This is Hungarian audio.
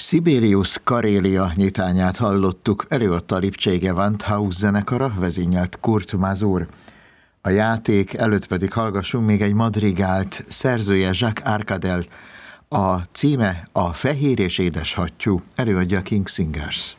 Sibelius Karélia nyitányát hallottuk, előadta a Lipcsei Gewandhaus zenekara, vezényelt Kurt Masur. A játék előtt pedig hallgassunk még egy madrigált, szerzője Jacques Arcadel. A címe a Fehér és édes hattyú, előadja King Singers.